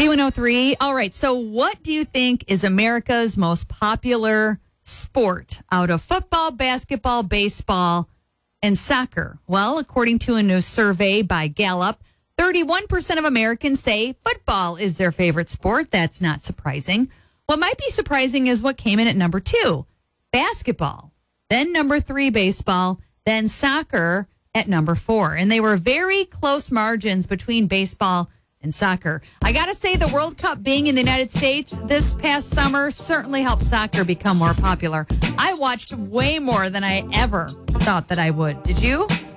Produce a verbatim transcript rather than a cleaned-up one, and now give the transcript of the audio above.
B one oh three. All right. So, what do you think is America's most popular sport out of football, basketball, baseball, and soccer? Well, according to a new survey by Gallup, thirty-one percent of Americans say football is their favorite sport. That's not surprising. What might be surprising is what came in at number two, basketball. Then number three, baseball. Then soccer at number four. And they were very close margins between baseball and soccer. I got to say, the World Cup being in the United States this past summer certainly helped soccer become more popular. I watched way more than I ever thought that I would. Did you?